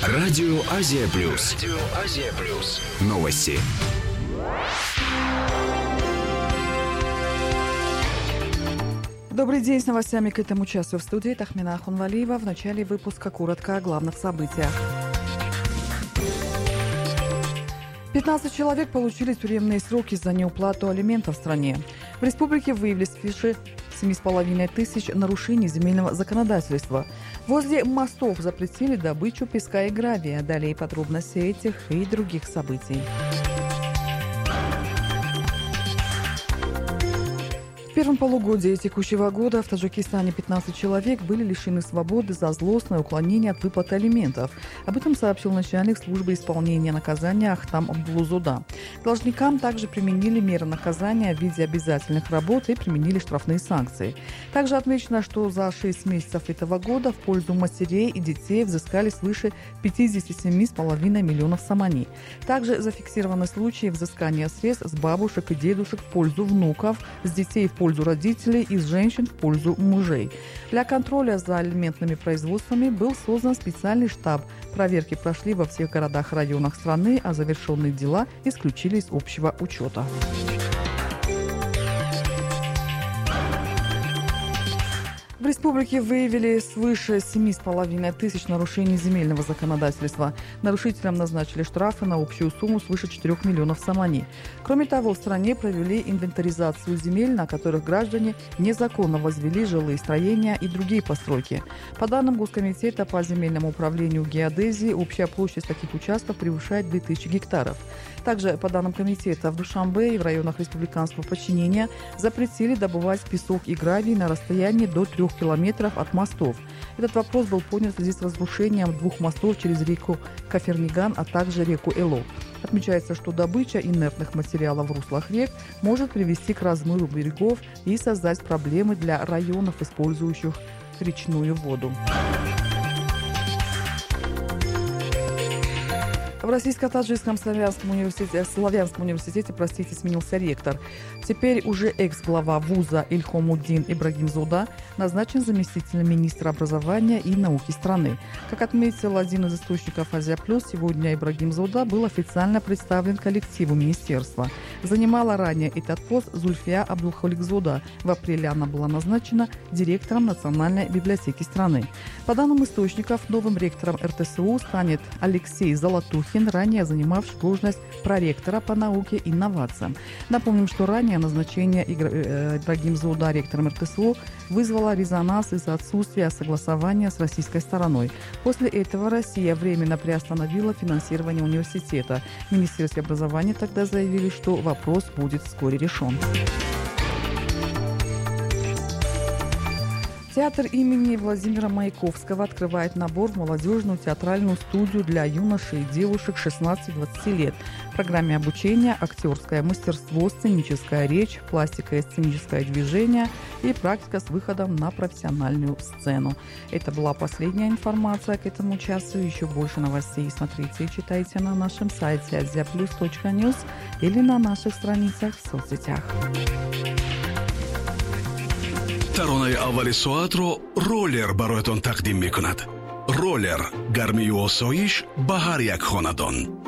Радио Азия Плюс. Новости. Добрый день, с новостями к этому часу в студии Тахмина Ахунвалиева. В начале выпуска коротко о главных событиях. 15 человек получили тюремные сроки за неуплату алиментов в стране. В республике выявили свыше 7,5 тысяч нарушений земельного законодательства. Возле мостов запретили добычу песка и гравия. Далее подробности этих и других событий. В первом полугодии текущего года в Таджикистане 15 человек были лишены свободы за злостное уклонение от выплаты алиментов. Об этом сообщил начальник службы исполнения наказания Ахтам Абдулузуда. Должникам также применили меры наказания в виде обязательных работ и применили штрафные санкции. Также отмечено, что за 6 месяцев этого года в пользу матерей и детей взыскали свыше 57,5 миллионов сомани. Также зафиксированы случаи взыскания средств с бабушек и дедушек в пользу внуков, с детей в пользу родителей и с женщин в пользу мужей. Для контроля за алиментными производствами был создан специальный штаб. Проверки прошли во всех городах и районах страны, а завершенные дела исключили из общего учета. В республике выявили свыше 7,5 тысяч нарушений земельного законодательства. Нарушителям назначили штрафы на общую сумму свыше 4 миллионов сомани. Кроме того, в стране провели инвентаризацию земель, на которых граждане незаконно возвели жилые строения и другие постройки. По данным Госкомитета по земельному управлению геодезии, общая площадь таких участков превышает 2000 гектаров. Также, по данным комитета, в Душанбе и в районах республиканского подчинения запретили добывать песок и гравий на расстоянии до 3 километров от мостов. Этот вопрос был поднят в связи с разрушением 2 мостов через реку Каферниган, а также реку Эло. Отмечается, что добыча инертных материалов в руслах рек может привести к размыру берегов и создать проблемы для районов, использующих речную воду. В Российско-Таджикском славянском университете сменился ректор. Теперь уже экс-глава вуза Ильхомуддин Ибрагимзода назначен заместителем министра образования и науки страны. Как отметил один из источников Азия Плюс, сегодня Ибрагимзода был официально представлен коллективу министерства. Занимала ранее этот пост Зульфия Абдулхаликзода. В апреле она была назначена директором Национальной библиотеки страны. По данным источников, новым ректором РТСУ станет Алексей Золотухин, ранее занимавший должность проректора по науке и инновациям. Напомним, что ранее назначение Ибрагимзода ректором РТСУ вызвало резонанс из-за отсутствия согласования с российской стороной. После этого Россия временно приостановила финансирование университета. В Министерстве образования тогда заявили, что вопрос будет вскоре решен. Театр имени Владимира Маяковского открывает набор в молодежную театральную студию для юношей и девушек 16-20 лет. В программе обучения актерское мастерство, сценическая речь, пластика и сценическое движение и практика с выходом на профессиональную сцену. Это была последняя информация к этому часу. Еще больше новостей смотрите и читайте на нашем сайте aziaplus.news или на наших страницах в соцсетях. таронаи аввали соатро роллер бароятон тақдим мекунад. роллер гармию осоиш ба ҳар як хонадон.